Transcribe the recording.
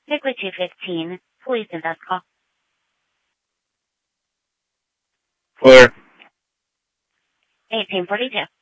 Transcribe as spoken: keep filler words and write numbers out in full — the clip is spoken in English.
Equity fifteen, Poison dot com. For eighteen forty-two.